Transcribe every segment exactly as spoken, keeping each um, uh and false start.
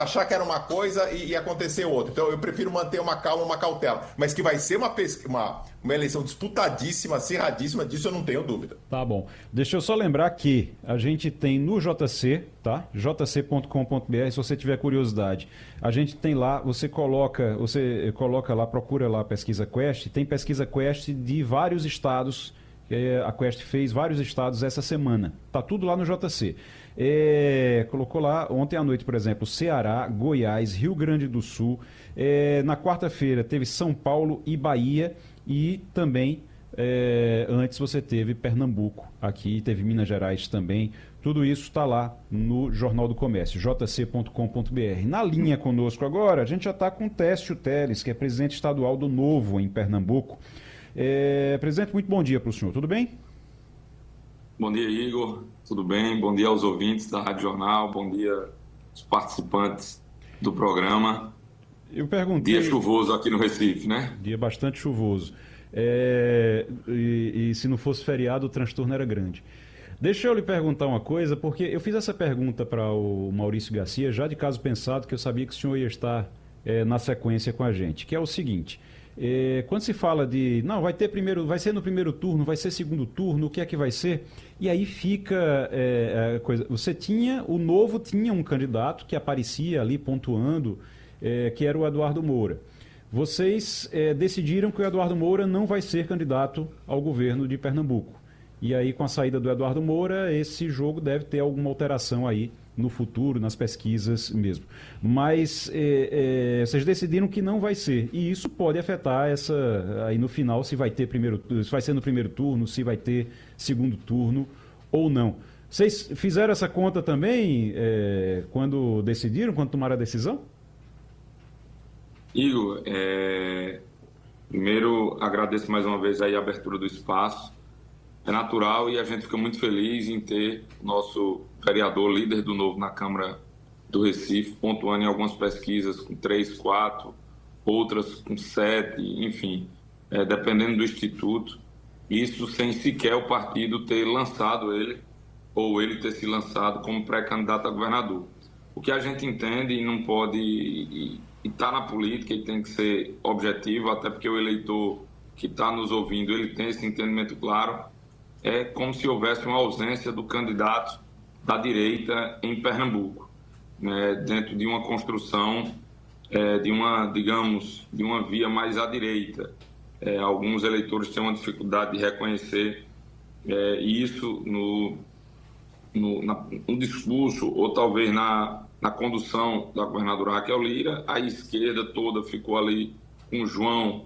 achar que era uma coisa e, e acontecer outra. Então eu prefiro manter uma calma, uma cautela. Mas que vai ser uma, uma, uma eleição disputadíssima, acirradíssima, disso eu não tenho dúvida. Tá bom. Deixa eu só lembrar que a gente tem no J C, tá? j c ponto com ponto b r, se você tiver curiosidade. A gente tem lá, você coloca, você coloca lá, procura lá a pesquisa Quest, tem pesquisa Quest de vários estados. A Quest fez vários estados essa semana. Tá tudo lá no J C. É, colocou lá ontem à noite, por exemplo, Ceará, Goiás, Rio Grande do Sul. É, na quarta-feira teve São Paulo e Bahia. E também, é, antes você teve Pernambuco aqui, teve Minas Gerais também. Tudo isso está lá no Jornal do Comércio, j c ponto com ponto b r. Na linha conosco agora, a gente já está com o Técio Teles, que é presidente estadual do Novo em Pernambuco. É, presidente, muito bom dia para o senhor, tudo bem? Bom dia, Igor, tudo bem? Bom dia aos ouvintes da Rádio Jornal, bom dia aos participantes do programa. Eu perguntei... Dia chuvoso aqui no Recife, né? Dia bastante chuvoso. É, e, e se não fosse feriado, o transtorno era grande. Deixa eu lhe perguntar uma coisa, porque eu fiz essa pergunta para o Maurício Garcia, já de caso pensado, que eu sabia que o senhor ia estar é, na sequência com a gente, que é o seguinte... É, quando se fala de, não, vai ter primeiro, vai ser no primeiro turno, vai ser segundo turno, o que é que vai ser? E aí fica é, a coisa. Você tinha, o Novo tinha um candidato que aparecia ali pontuando, é, que era o Eduardo Moura. Vocês é, decidiram que o Eduardo Moura não vai ser candidato ao governo de Pernambuco. E aí, com a saída do Eduardo Moura, esse jogo deve ter alguma alteração aí no futuro, nas pesquisas mesmo. Mas é, é, vocês decidiram que não vai ser. E isso pode afetar essa. Aí no final, se vai ter primeiro, se vai ser no primeiro turno, se vai ter segundo turno ou não. Vocês fizeram essa conta também é, quando decidiram, quando tomaram a decisão? Igor, é... primeiro agradeço mais uma vez aí a abertura do espaço. É natural e a gente fica muito feliz em ter nosso vereador, líder do Novo na Câmara do Recife, pontuando em algumas pesquisas com três, quatro, outras com sete, enfim, é, dependendo do instituto. Isso sem sequer o partido ter lançado ele, ou ele ter se lançado como pré-candidato a governador. O que a gente entende e não pode, e está na política e tem que ser objetivo, até porque o eleitor que está nos ouvindo, ele tem esse entendimento claro, é como se houvesse uma ausência do candidato da direita em Pernambuco, né, dentro de uma construção é, de uma, digamos, de uma via mais à direita. É, alguns eleitores têm uma dificuldade de reconhecer é, isso no, no, na, no discurso ou talvez na, na condução da governadora Raquel Lira. A esquerda toda ficou ali com João,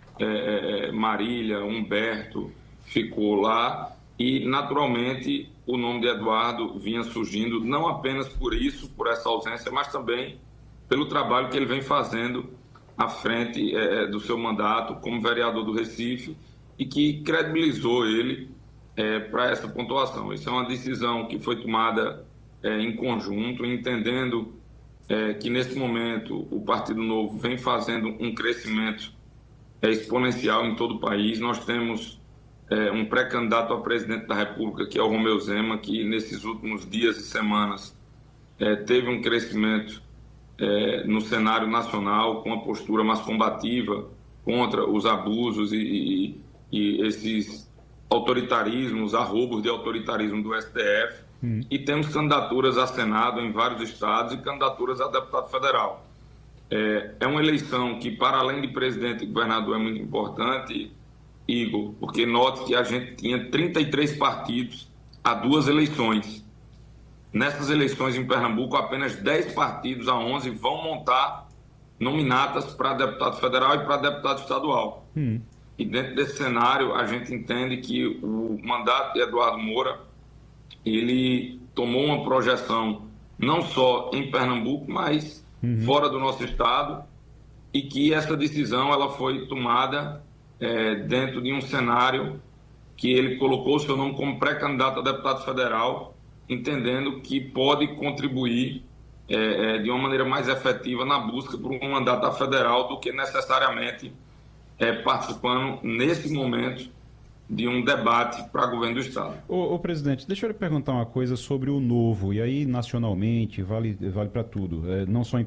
é, Marília, Humberto, ficou lá e, naturalmente, o nome de Eduardo vinha surgindo não apenas por isso, por essa ausência, mas também pelo trabalho que ele vem fazendo à frente é, do seu mandato como vereador do Recife e que credibilizou ele é, para essa pontuação. Isso é uma decisão que foi tomada é, em conjunto, entendendo é, que, nesse momento, o Partido Novo vem fazendo um crescimento é, exponencial em todo o país. Nós temos É, um pré-candidato a presidente da República, que é o Romeu Zema, que nesses últimos dias e semanas é, teve um crescimento é, no cenário nacional, com uma postura mais combativa contra os abusos e, e, e esses autoritarismos, arroubos de autoritarismo do S T F. Hum. E temos candidaturas a Senado em vários estados e candidaturas a deputado federal. É, é uma eleição que, para além de presidente e governador, é muito importante, Igor, porque note que a gente tinha trinta e três partidos a duas eleições. Nessas eleições em Pernambuco, apenas dez partidos a onze vão montar nominatas para deputado federal e para deputado estadual. Hum. E dentro desse cenário, a gente entende que o mandato de Eduardo Moura, ele tomou uma projeção não só em Pernambuco, mas uhum. fora do nosso estado, e que essa decisão ela foi tomada É, dentro de um cenário que ele colocou o seu nome como pré-candidato a deputado federal, entendendo que pode contribuir é, é, de uma maneira mais efetiva na busca por um mandato a federal do que necessariamente é, participando, nesse momento, de um debate para governo do Estado. Ô, ô, presidente, deixa eu lhe perguntar uma coisa sobre o Novo, e aí nacionalmente vale, vale para tudo, é, não só em